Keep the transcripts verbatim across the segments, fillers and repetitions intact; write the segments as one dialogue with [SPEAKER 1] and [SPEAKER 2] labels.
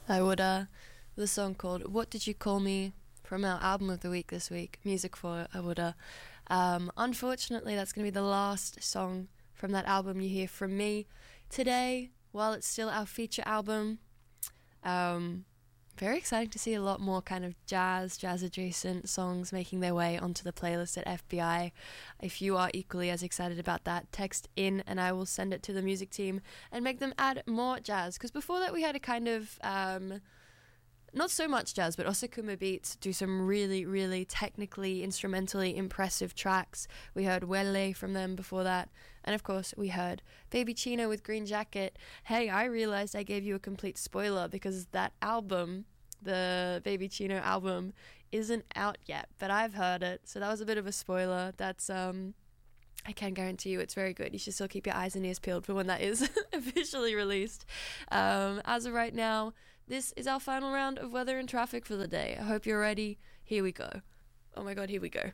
[SPEAKER 1] I would, uh, the song called What Did You Call Me from our album of the week this week, Music for Awuda. Um, unfortunately, that's going to be the last song from that album you hear from me today, while it's still our feature album. Um, very exciting to see a lot more kind of jazz, jazz-adjacent songs making their way onto the playlist at F B I. If you are equally as excited about that, text in and I will send it to the music team and make them add more jazz. Because before that we had a kind of... Um, not so much jazz, but Osakuma Beats do some really, really technically, instrumentally impressive tracks. We heard Welle from them before that. And of course, we heard Baby Chino with Green Jacket. Hey, I realized I gave you a complete spoiler because that album, the Baby Chino album, isn't out yet, but I've heard it. So that was a bit of a spoiler. That's, um... I can guarantee you it's very good. You should still keep your eyes and ears peeled for when that is officially released. Um, as of right now, this is our final round of weather and traffic for the day. I hope you're ready. Here we go. Oh my god, here we go.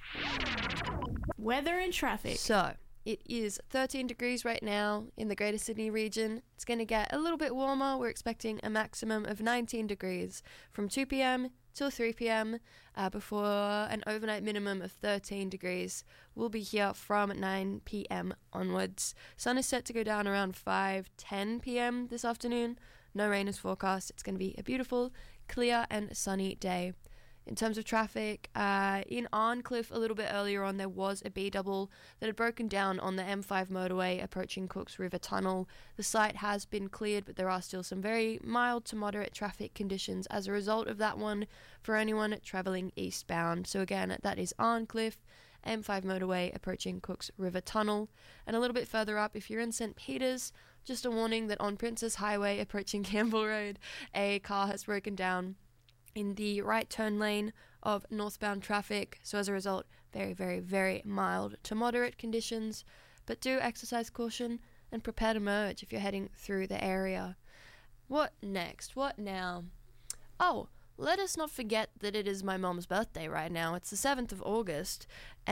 [SPEAKER 2] Weather and traffic.
[SPEAKER 1] So, it is thirteen degrees right now in the Greater Sydney region. It's going to get a little bit warmer. We're expecting a maximum of nineteen degrees from two p.m. till three p.m. Uh, before an overnight minimum of thirteen degrees. We'll be here from nine p.m. onwards. Sun is set to go down around five ten p.m. this afternoon. No rain is forecast. It's going to be a beautiful, clear and sunny day. In terms of traffic, uh, in Arncliffe a little bit earlier on there was a B-double that had broken down on the M five motorway approaching Cooks River Tunnel. The site has been cleared, but there are still some very mild to moderate traffic conditions as a result of that one for anyone travelling eastbound. So again, that is Arncliffe, M five motorway approaching Cooks River Tunnel. And a little bit further up, if you're in St Peters, just a warning that on Princess Highway approaching Campbell Road, a car has broken down in the right turn lane of northbound traffic, so as a result, very, very, very mild to moderate conditions, but do exercise caution and prepare to merge if you're heading through the area. What next? What now? Oh, let us not forget that it is my mom's birthday right now. It's the seventh of August,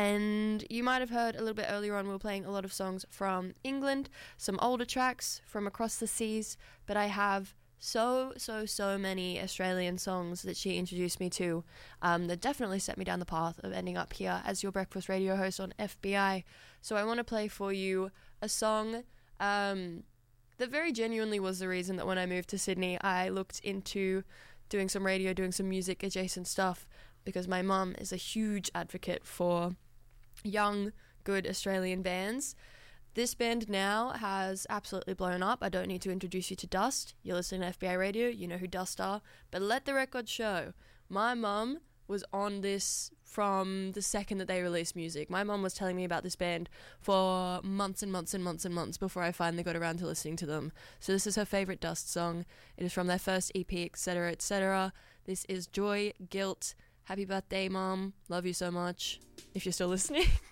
[SPEAKER 1] and you might have heard a little bit earlier on we were playing a lot of songs from England, some older tracks from across the seas, but I have so, so, so many Australian songs that she introduced me to um, that definitely set me down the path of ending up here as your breakfast radio host on F B I. So I want to play for you a song um, that very genuinely was the reason that when I moved to Sydney, I looked into doing some radio, doing some music adjacent stuff, because my mum is a huge advocate for young, good Australian bands. This band now has absolutely blown up. I don't need to introduce you to Dust. You're listening to F B I Radio, you know who Dust are. But let the record show, my mum was on this from the second that they released music. My mum was telling me about this band for months and months and months and months before I finally got around to listening to them. So this is her favourite Dust song. It is from their first E P, et cetera, et cetera. This is Joy Guilt. Happy birthday, Mum. Love you so much. If you're still listening.